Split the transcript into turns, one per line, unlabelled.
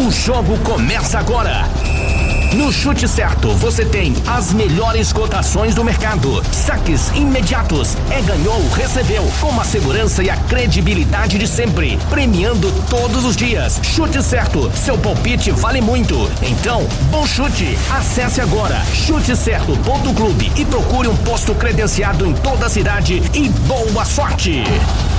O jogo começa agora. No Chute Certo, você tem as melhores cotações do mercado. Saques imediatos. Ganhou, recebeu. Com a segurança e a credibilidade de sempre. Premiando todos os dias. Chute Certo. Seu palpite vale muito. Então, bom chute. Acesse agora chutecerto.clube e procure um posto credenciado em toda a cidade e boa sorte.